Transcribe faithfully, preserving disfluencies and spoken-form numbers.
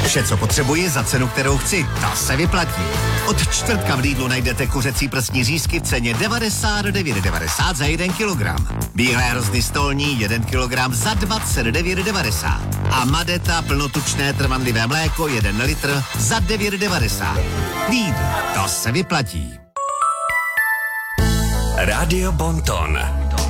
Vše, co potřebuji za cenu, kterou chci. To se vyplatí. Od čtvrtka v Lidlu najdete kuřecí prsní řízky v ceně devadesát devět devadesát za jeden kilogram. Bílé hrozny stolní jeden kilogram za dvacet devět devadesát. A Madeta plnotučné trvanlivé mléko jeden litr za devět devadesát. Lidl, to se vyplatí. Rádio Bonton.